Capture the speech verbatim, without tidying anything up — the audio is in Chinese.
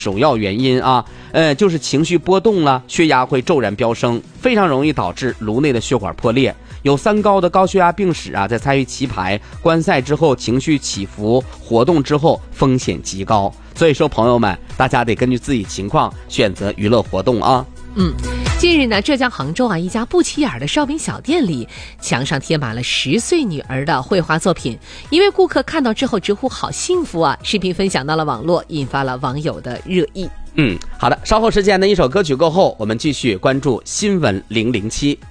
首要原因啊，呃，就是情绪波动了，血压会骤然飙升，非常容易导致颅内的血管破裂。有三高的高血压病史啊，在参与棋牌、观赛之后，情绪起伏、活动之后，风险极高。所以说，朋友们，大家得根据自己情况选择娱乐活动啊。 嗯，近日呢，浙江杭州啊，一家不起眼的烧饼小店里，墙上贴满了十岁女儿的绘画作品。一位顾客看到之后直呼好幸福啊！视频分享到了网络，引发了网友的热议。 嗯，好的，稍后时间的一首歌曲过后，我们继续关注新闻零零七。